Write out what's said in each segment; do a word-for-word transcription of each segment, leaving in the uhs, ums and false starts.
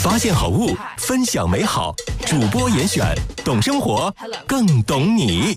发现好物，分享美好。主播严选，懂生活，更懂你。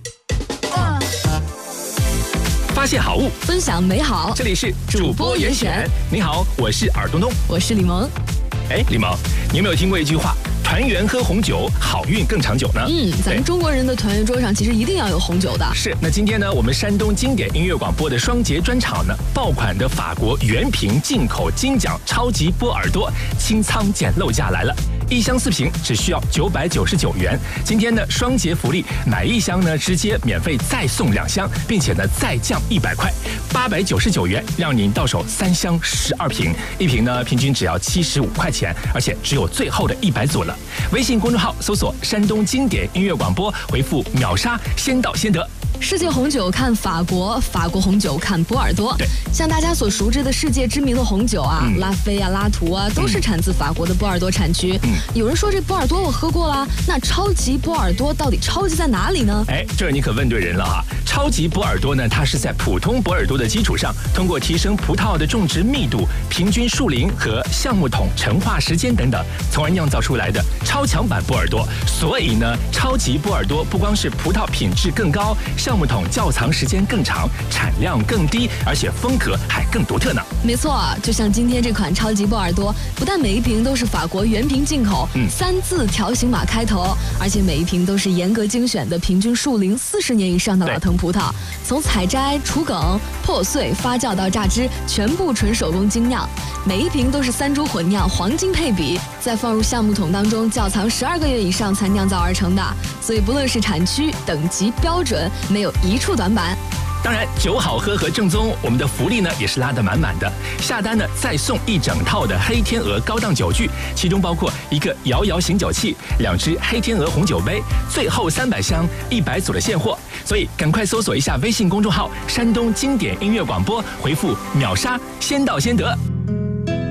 发现好物， 分享美好。 这里是主播严选。你好，我是尔东东， 我是李萌。 哎，李萌，你有没有听过一句话？团圆喝红酒，好运更长久呢。 嗯，咱们中国人的团圆桌上其实一定要有红酒的。 是，那今天呢，我们山东经典音乐广播的双节专场呢，爆款的法国原瓶进口金奖超级波尔多清仓捡漏价来了。一箱四瓶只需要九百九十九元。今天呢，双节福利，买一箱呢直接免费再送两箱，并且呢再降一百块，八百九十九元，让您到手三箱十二瓶，一瓶呢平均只要七十五块钱，而且只有最后的一百组了。微信公众号搜索山东经典音乐广播，回复秒杀，先到先得。 世界红酒看法国，法国红酒看波尔多。 对， 像大家所熟知的世界知名的红酒啊，嗯、拉菲啊、拉图啊，都是产自法国的波尔多产区。嗯，有人说这波尔多我喝过啦，那超级波尔多到底超级在哪里呢？ 哎，这你可问对人了哈！超级波尔多呢，它是在普通波尔多的基础上，通过提升葡萄的种植密度、平均树龄和橡木桶陈化时间等等，从而酿造出来的超强版波尔多。所以呢，超级波尔多不光是葡萄品质更高，橡木桶窖藏时间更长，产量更低，而且风格还更独特呢。 没错，就像今天这款超级波尔多，不但每一瓶都是法国原瓶进口，嗯、三字条形码开头，而且每一瓶都是严格精选的平均树龄四十年以上的老藤葡萄，从采摘、除梗、破碎、发酵到榨汁，全部纯手工精酿。每一瓶都是三株混酿，黄金配比，再放入橡木桶当中窖藏十二个月以上才酿造而成的。所以不论是产区、等级、标准，没有一处短板。 当然，酒好喝和正宗，我们的福利呢也是拉得满满的。下单呢再送一整套的黑天鹅高档酒具，其中包括一个摇摇醒酒器、两只黑天鹅红酒杯，最后三百箱一百组的现货。所以赶快搜索一下微信公众号“山东经典音乐广播”，回复秒杀，先到先得。